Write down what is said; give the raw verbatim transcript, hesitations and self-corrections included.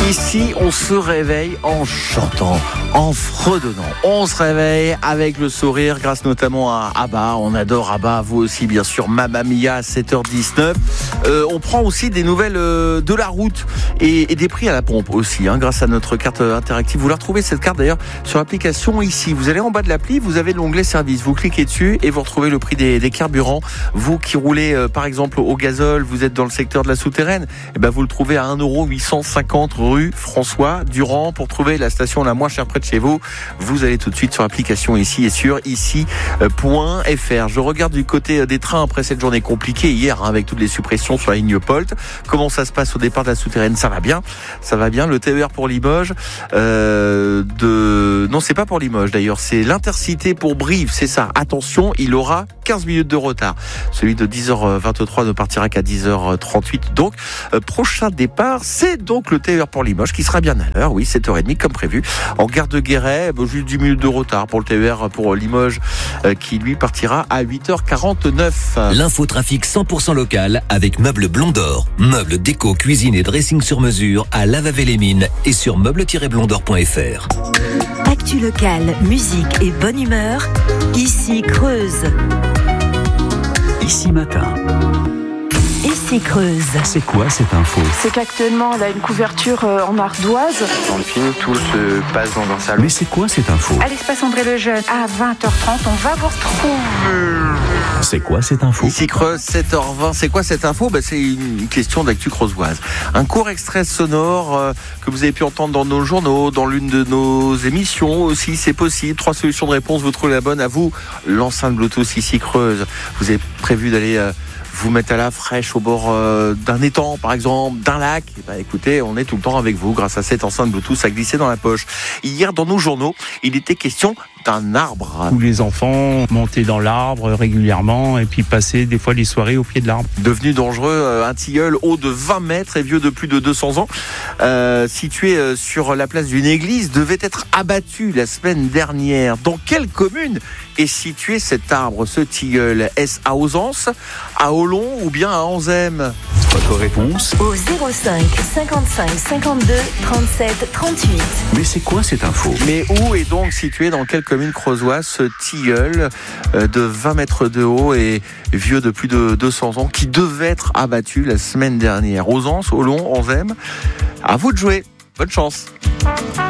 Ici, on se réveille en chantant, en fredonnant. On se réveille avec le sourire grâce notamment à Abba. On adore Abba, vous aussi bien sûr. Mamma Mia à sept heures dix-neuf. Euh, on prend aussi des nouvelles euh, de la route et, et des prix à la pompe aussi, hein, grâce à notre carte interactive. Vous la retrouvez cette carte d'ailleurs sur l'application ici. Vous allez en bas de l'appli, vous avez l'onglet service. Vous cliquez dessus et vous retrouvez le prix des, des carburants. Vous qui roulez euh, par exemple au gazole, vous êtes dans le secteur de la souterraine, et ben vous le trouvez à un euro huit cent cinquante rue François Durand. Pour trouver la station la moins chère près de chez vous, vous allez tout de suite sur l'application ici et sur ici point f r. Je regarde du côté des trains après cette journée compliquée hier, hein, avec toutes les suppressions sur la ligne Polt. Comment ça se passe au départ de la souterraine? Ça va bien, ça va bien. Le T E R pour Limoges, euh, de non, c'est pas pour Limoges d'ailleurs, c'est l'Intercité pour Brive, c'est ça. Attention, il aura quinze minutes de retard. Celui de dix heures vingt-trois ne partira qu'à dix heures trente-huit. Donc, euh, prochain départ, c'est donc le T E R pour Limoges qui sera bien à l'heure. Oui, sept heures trente comme prévu. En gare de Guéret, bon, juste dix minutes de retard pour le T E R pour Limoges euh, qui lui partira à huit heures quarante-neuf. L'infotrafic cent pour cent local avec Meubles Blondor. Meubles, déco, cuisine et dressing sur mesure à Lavavé-les-Mines et sur meubles tiret blondor point f r. Actu locale, musique et bonne humeur. Ici Creuse. Ici matin. Ici Creuse. C'est quoi cette info? C'est qu'actuellement, elle a une couverture en ardoise. Dans le film, tout se passe dans un salon. Mais c'est quoi cette info? À l'espace André Lejeune, à vingt heures trente, on va vous retrouver. C'est quoi cette info? Ici Creuse, sept heures vingt. C'est quoi cette info? Ben, c'est une question d'actu creusoise. Un court extrait sonore euh, que vous avez pu entendre dans nos journaux, dans l'une de nos émissions aussi, c'est possible. Trois solutions de réponse, vous trouvez la bonne. À vous, l'enceinte Bluetooth Ici Creuse. Vous avez prévu d'aller euh, vous mettre à la fraîche au bord euh, d'un étang, par exemple, d'un lac. Et ben, écoutez, on est tout le temps avec vous grâce à cette enceinte Bluetooth à glisser dans la poche. Hier, dans nos journaux, il était question d'un arbre. Où les enfants montaient dans l'arbre régulièrement et puis passaient des fois les soirées au pied de l'arbre. Devenu dangereux, un tilleul haut de vingt mètres et vieux de plus de deux cents ans, euh, situé sur la place d'une église, devait être abattu la semaine dernière. Dans quelle commune est situé cet arbre, ce tilleul? Est-ce à Ausence, à Olon ou bien à Anzem? Votre réponse? Au zéro cinq cinquante-cinq cinquante-deux trente-sept trente-huit. Mais c'est quoi cette info? Mais où est donc situé, dans quelle commune creusoise, ce tilleul de vingt mètres de haut et vieux de plus de deux cents ans qui devait être abattu la semaine dernière? Ausence, Olon, Anzem? À vous de jouer. Bonne chance.